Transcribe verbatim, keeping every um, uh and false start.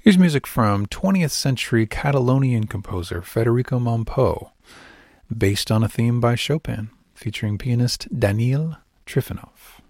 Here's music from twentieth century Catalonian composer Federico Mompou, based on a theme by Chopin, featuring pianist Daniil Trifonov.